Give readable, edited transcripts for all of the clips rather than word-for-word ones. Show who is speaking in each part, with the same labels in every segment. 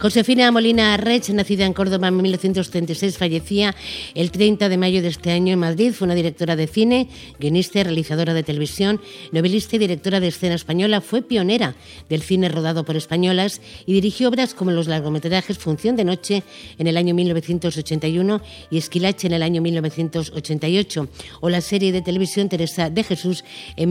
Speaker 1: Josefina Molina Reig, nacida en Córdoba en 1936, fallecía el 30 de mayo de este año en Madrid. Fue una directora de cine, guionista y realizadora de televisión, novelista y directora de escena española. Fue pionera del cine rodado por españolas y dirigió obras como los largometrajes Función de Noche en el año 1981 y Esquilache en el año 1988 o la serie de televisión Teresa de Jesús en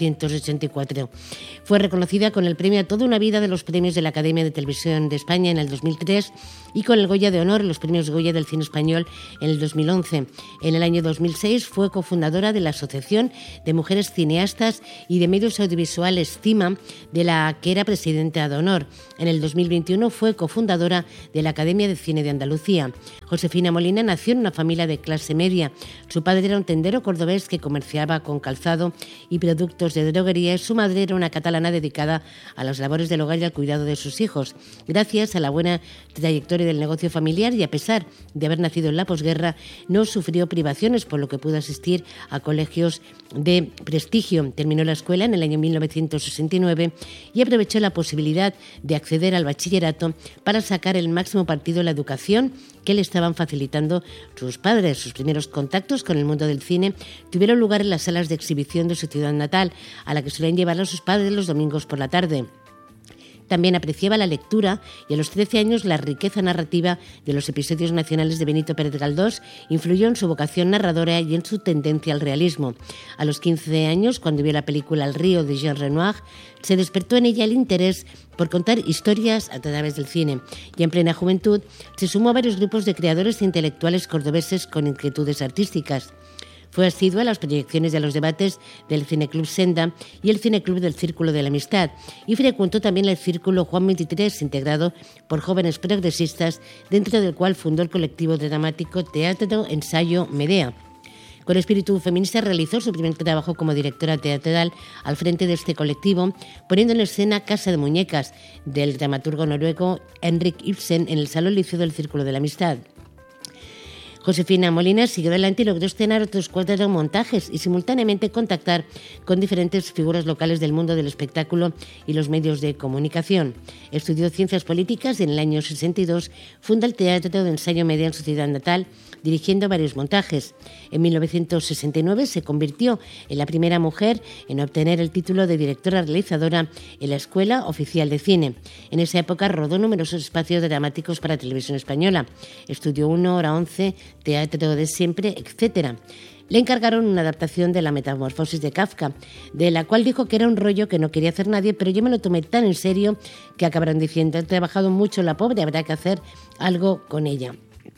Speaker 1: 1984. Fue reconocida con el premio a toda una vida de los premios de la Academia de Televisión de España en el 2003 y con el Goya de Honor, los premios Goya del cine español en el 2011. En el año 2006 fue cofundadora de la Asociación de Mujeres Cineastas y de Medios Audiovisuales CIMA, de la que era presidenta de honor. En el 2021 fue cofundadora de la Academia de Cine de Andalucía. Josefina Molina nació en una familia de clase media. Su padre era un tendero cordobés que comerciaba con calzado y productos de droguería y su madre era una catalana dedicada a las labores del hogar y al cuidado de sus hijos. Gracias a la buena trayectoria del negocio familiar y a pesar de haber nacido en la posguerra, no sufrió privaciones, por lo que pudo asistir a colegios de prestigio. Terminó la escuela en el año 1969 y aprovechó la posibilidad de acceder al bachillerato para sacar el máximo partido de la educación que le estaban facilitando sus padres. Sus primeros contactos con el mundo del cine tuvieron lugar en las salas de exhibición de su ciudad natal, a la que solían llevar a sus padres los domingos por la tarde. También apreciaba la lectura y a los 13 años la riqueza narrativa de los episodios nacionales de Benito Pérez Galdós influyó en su vocación narradora y en su tendencia al realismo. A los 15 años, cuando vio la película El río de Jean Renoir, se despertó en ella el interés por contar historias a través del cine y en plena juventud se sumó a varios grupos de creadores e intelectuales cordobeses con inquietudes artísticas. Fue asidua a las proyecciones y a los debates del Cineclub Senda y el Cineclub del Círculo de la Amistad y frecuentó también el Círculo Juan 23, integrado por jóvenes progresistas, dentro del cual fundó el colectivo dramático Teatro Ensayo Medea. Con espíritu feminista realizó su primer trabajo como directora teatral al frente de este colectivo, poniendo en escena Casa de Muñecas, del dramaturgo noruego Henrik Ibsen, en el Salón Liceo del Círculo de la Amistad. Josefina Molina siguió adelante y logró estrenar otros 4 montajes y simultáneamente contactar con diferentes figuras locales del mundo del espectáculo y los medios de comunicación. Estudió Ciencias Políticas y en el año 62 funda el Teatro de Ensayo Medea en su ciudad natal, dirigiendo varios montajes. En 1969 se convirtió en la primera mujer en obtener el título de directora realizadora en la Escuela Oficial de Cine. En esa época rodó numerosos espacios dramáticos para Televisión Española. Estudió 1 hora 11, Teatro de Siempre, etc. Le encargaron una adaptación de La Metamorfosis de Kafka, de la cual dijo que era un rollo que no quería hacer nadie, pero yo me lo tomé tan en serio que acabaron diciendo: ha trabajado mucho la pobre, habrá que hacer algo con ella.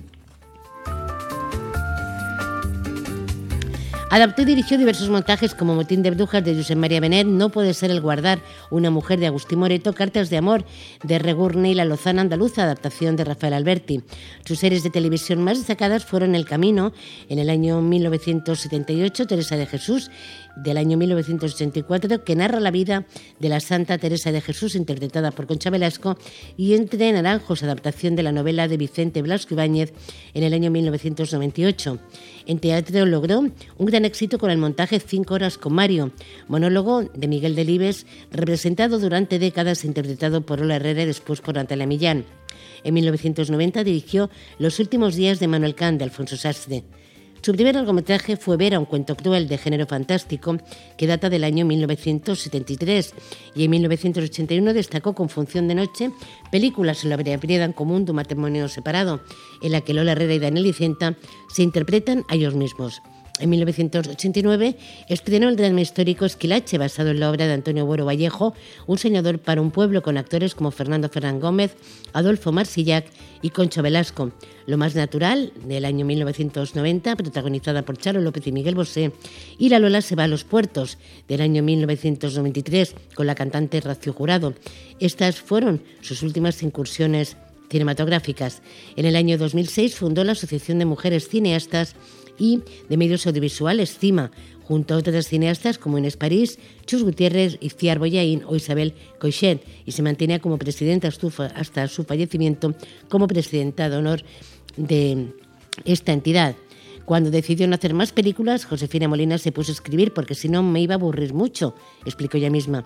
Speaker 1: Adaptó y dirigió diversos montajes como Motín de Brujas de Josep María Benet, No puede ser el guardar, Una mujer de Agustín Moreto, Cartas de amor de Regurne y La lozana andaluza, adaptación de Rafael Alberti. Sus series de televisión más destacadas fueron El camino, en el año 1978, Teresa de Jesús, del año 1984, que narra la vida de la Santa Teresa de Jesús, interpretada por Concha Velasco, y Entre naranjos, adaptación de la novela de Vicente Blasco Ibáñez, en el año 1998. En teatro logró un gran éxito con el montaje 5 horas con Mario, monólogo de Miguel Delibes, representado durante décadas e interpretado por Ola Herrera y después por Natalia Millán. En 1990 dirigió Los últimos días de Manuel Cán, de Alfonso Sastre. Su primer largometraje fue Vera, un cuento cruel de género fantástico que data del año 1973 y en 1981 destacó con Función de Noche, película sobre la vida en común de un matrimonio separado, en la que Lola Herrera y Daniel Icenta se interpretan a ellos mismos. En 1989 estrenó el drama histórico Esquilache, basado en la obra de Antonio Buero Vallejo, Un soñador para un pueblo, con actores como Fernando Ferrán Gómez, Adolfo Marsillac y Concha Velasco. Lo más natural, del año 1990, protagonizada por Charo López y Miguel Bosé, y La Lola se va a los puertos, del año 1993, con la cantante Rocío Jurado. Estas fueron sus últimas incursiones cinematográficas. En el año 2006 fundó la Asociación de Mujeres Cineastas y de Medios Audiovisuales, CIMA, junto a otras cineastas como Inés París, Chus Gutiérrez, Iciar Boyaín o Isabel Coixet, y se mantenía como presidenta hasta su fallecimiento como presidenta de honor de esta entidad. Cuando decidió no hacer más películas, Josefina Molina se puso a escribir porque si no me iba a aburrir mucho, explicó ella misma.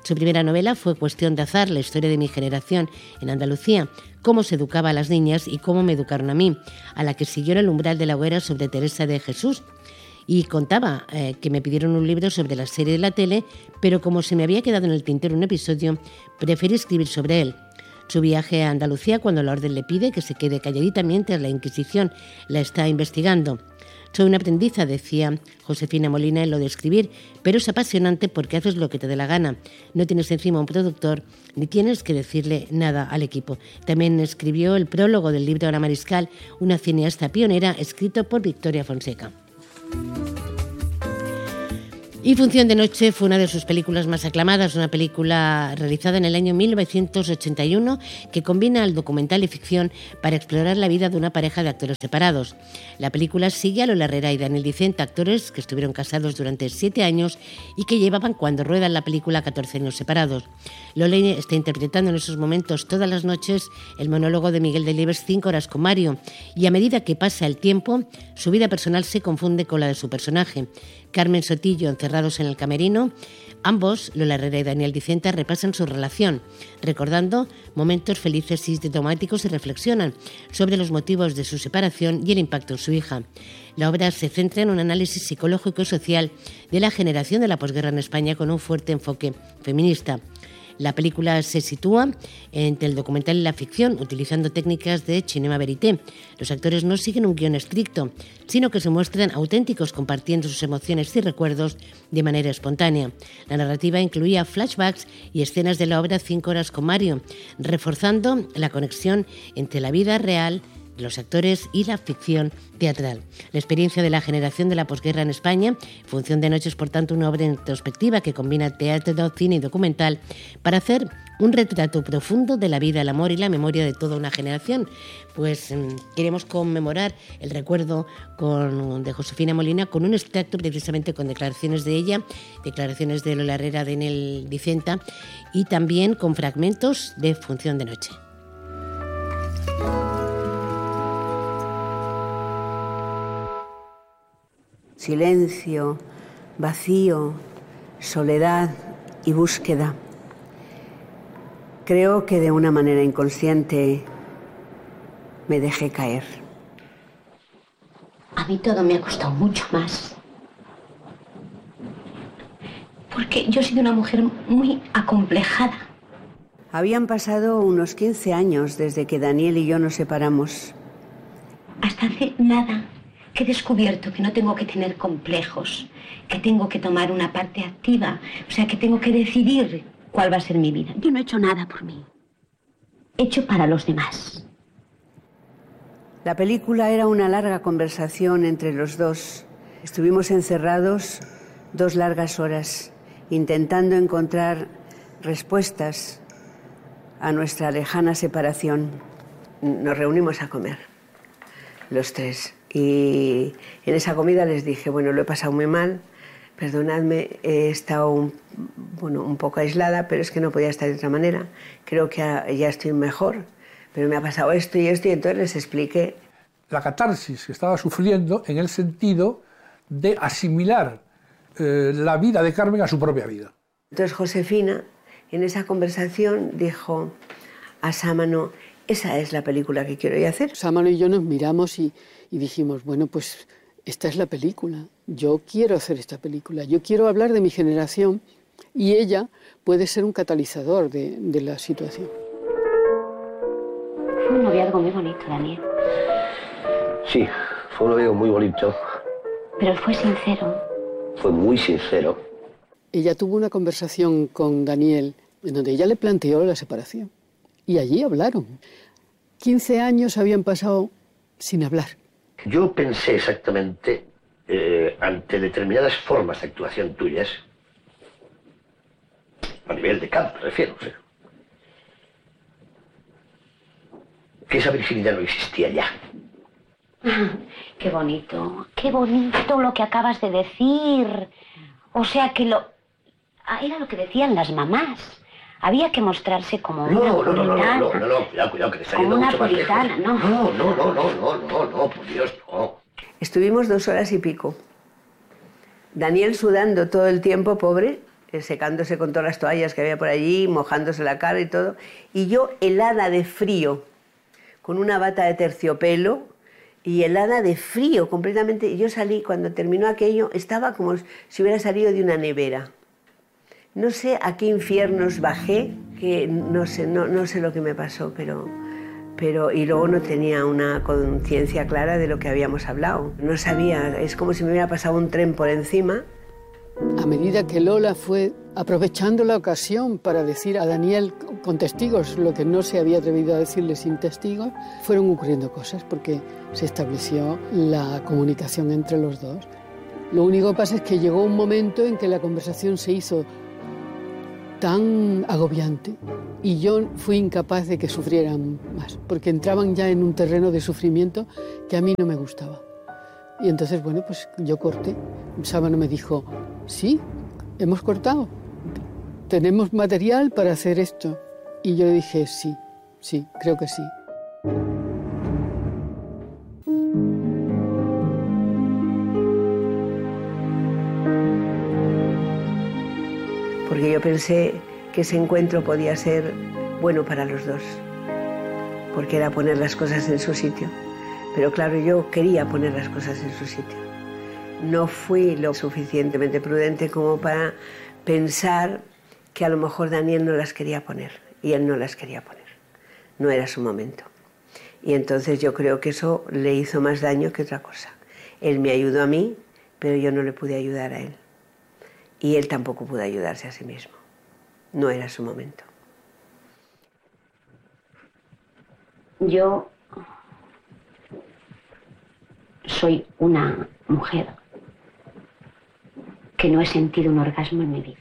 Speaker 1: Su primera novela fue Cuestión de azar, la historia de mi generación en Andalucía, cómo se educaba a las niñas y cómo me educaron a mí, a la que siguió En el umbral de la hoguera sobre Teresa de Jesús. Y contaba que me pidieron un libro sobre la serie de la tele, pero como se me había quedado en el tintero un episodio, preferí escribir sobre él. Su viaje a Andalucía cuando la orden le pide que se quede calladita mientras la Inquisición la está investigando. Soy una aprendiza, decía Josefina Molina en lo de escribir, pero es apasionante porque haces lo que te dé la gana. No tienes encima un productor ni tienes que decirle nada al equipo. También escribió el prólogo del libro Ana Mariscal, una cineasta pionera, escrito por Victoria Fonseca. Y Función de noche fue una de sus películas más aclamadas, una película realizada en el año 1981 que combina el documental y ficción para explorar la vida de una pareja de actores separados. La película sigue a Lola Herrera y Daniel Dicent, actores que estuvieron casados durante 7 años y que llevaban cuando ruedan la película 14 años separados. Lola está interpretando en esos momentos todas las noches el monólogo de Miguel Delibes 5 horas con Mario, y a medida que pasa el tiempo, su vida personal se confunde con la de su personaje. Carmen Sotillo, encerrados en el camerino, ambos, Lola Herrera y Daniel Dicent, repasan su relación, recordando momentos felices y sintomáticos y reflexionan sobre los motivos de su separación y el impacto en su hija. La obra se centra en un análisis psicológico y social de la generación de la posguerra en España con un fuerte enfoque feminista. La película se sitúa entre el documental y la ficción, utilizando técnicas de cinema verité. Los actores no siguen un guión estricto, sino que se muestran auténticos, compartiendo sus emociones y recuerdos de manera espontánea. La narrativa incluía flashbacks y escenas de la obra 5 horas con Mario, reforzando la conexión entre la vida real, los actores y la ficción teatral. La experiencia de la generación de la posguerra en España, Función de noche, es por tanto una obra introspectiva que combina teatro, cine y documental para hacer un retrato profundo de la vida, el amor y la memoria de toda una generación. Pues queremos conmemorar el recuerdo de Josefina Molina con un extracto precisamente con declaraciones de ella, declaraciones de Lola Herrera, de Daniel Dicent, y también con fragmentos de Función de noche.
Speaker 2: Silencio, vacío, soledad y búsqueda. Creo que de una manera inconsciente me dejé caer.
Speaker 3: A mí todo me ha costado mucho más. Porque yo he sido una mujer muy acomplejada.
Speaker 2: Habían pasado unos 15 años desde que Daniel y yo nos separamos.
Speaker 3: Hasta hace nada que he descubierto que no tengo que tener complejos, que tengo que tomar una parte activa, o sea, que tengo que decidir cuál va a ser mi vida. Yo no he hecho nada por mí. He hecho para los demás.
Speaker 2: La película era una larga conversación entre los dos. Estuvimos encerrados 2 largas horas, intentando encontrar respuestas a nuestra lejana separación. Nos reunimos a comer, los 3. Y en esa comida les dije, bueno, lo he pasado muy mal, perdonadme, he estado un poco aislada, pero es que no podía estar de otra manera. Creo que ya estoy mejor, pero me ha pasado esto y esto, y entonces les expliqué.
Speaker 4: La catarsis que estaba sufriendo en el sentido de asimilar la vida de Carmen a su propia vida.
Speaker 2: Entonces Josefina, en esa conversación, dijo a Sámano, esa es la película que quiero yo hacer.
Speaker 5: Sámano y yo nos miramos y dijimos, bueno, pues esta es la película. Yo quiero hacer esta película. Yo quiero hablar de mi generación y ella puede ser un catalizador de la situación.
Speaker 3: Fue un noviazgo muy bonito, Daniel.
Speaker 6: Sí, fue un noviazgo muy bonito.
Speaker 3: Pero fue sincero.
Speaker 6: Fue muy sincero.
Speaker 5: Ella tuvo una conversación con Daniel en donde ella le planteó la separación. Y allí hablaron. 15 años habían pasado sin hablar.
Speaker 6: Yo pensé exactamente, ante determinadas formas de actuación tuyas, a nivel de campo, me refiero, o sea, que esa virginidad no existía ya.
Speaker 3: Qué bonito lo que acabas de decir. O sea que era lo que decían las mamás. Había que mostrarse como una puritana.
Speaker 6: No, cuidado, que te está yendo mucho más lejos. No, por Dios, no.
Speaker 2: Estuvimos 2 horas y pico. Daniel sudando todo el tiempo, pobre, secándose con todas las toallas que había por allí, mojándose la cara y todo. Y yo helada de frío, con una bata de terciopelo y helada de frío completamente. Yo salí, cuando terminó aquello, estaba como si hubiera salido de una nevera. No sé a qué infiernos bajé, que no sé lo que me pasó, pero y luego no tenía una conciencia clara de lo que habíamos hablado. No sabía, es como si me hubiera pasado un tren por encima.
Speaker 5: A medida que Lola fue aprovechando la ocasión para decir a Daniel con testigos lo que no se había atrevido a decirle sin testigos, fueron ocurriendo cosas porque se estableció la comunicación entre los dos. Lo único que pasa es que llegó un momento en que la conversación se hizo tan agobiante y yo fui incapaz de que sufrieran más, porque entraban ya en un terreno de sufrimiento que a mí no me gustaba. Y entonces, bueno, pues yo corté. Sábano me dijo, sí, hemos cortado, tenemos material para hacer esto. Y yo dije, sí, creo que sí.
Speaker 2: Porque yo pensé que ese encuentro podía ser bueno para los dos, porque era poner las cosas en su sitio. Pero claro, yo quería poner las cosas en su sitio. No fui lo suficientemente prudente como para pensar que a lo mejor Daniel no las quería poner, y él no las quería poner. No era su momento. Y entonces yo creo que eso le hizo más daño que otra cosa. Él me ayudó a mí, pero yo no le pude ayudar a él. Y él tampoco pudo ayudarse a sí mismo. No era su momento.
Speaker 3: Yo soy una mujer que no he sentido un orgasmo en mi vida.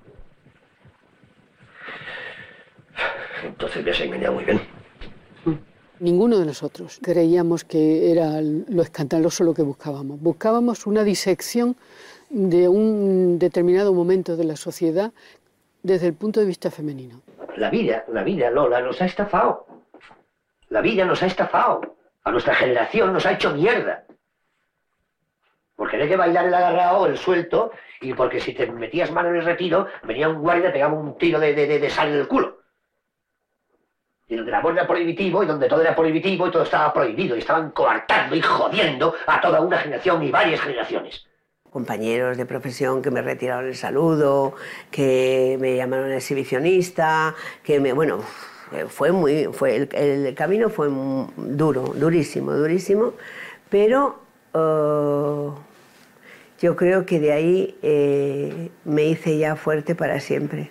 Speaker 6: Entonces me has engañado muy bien.
Speaker 5: Ninguno de nosotros creíamos que era lo escandaloso lo que buscábamos. Buscábamos una disección de un determinado momento de la sociedad desde el punto de vista femenino.
Speaker 6: La vida, Lola, nos ha estafado. La vida nos ha estafado. A nuestra generación nos ha hecho mierda. Porque hay que bailar el agarrado, el suelto, y porque si te metías mano en el retiro, venía un guardia y te pegaba un tiro de sal en el culo. Y donde el amor era prohibitivo, y donde todo era prohibitivo, y todo estaba prohibido, y estaban coartando y jodiendo a toda una generación y varias generaciones.
Speaker 2: Compañeros de profesión que me retiraron el saludo, que me llamaron exhibicionista, que me... Bueno, el camino fue duro, durísimo, pero yo creo que de ahí me hice ya fuerte para siempre.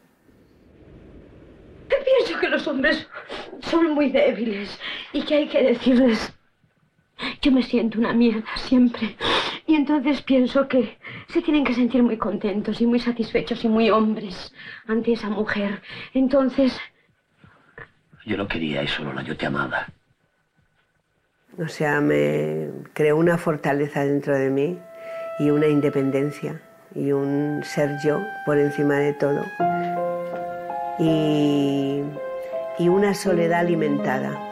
Speaker 3: Pienso que los hombres son muy débiles y que hay que decirles, yo me siento una mierda siempre. Y entonces pienso que se tienen que sentir muy contentos y muy satisfechos y muy hombres ante esa mujer. Entonces...
Speaker 6: Yo no quería eso, Lola, yo te amaba.
Speaker 2: O sea, me creó una fortaleza dentro de mí y una independencia y un ser yo por encima de todo. Y una soledad alimentada.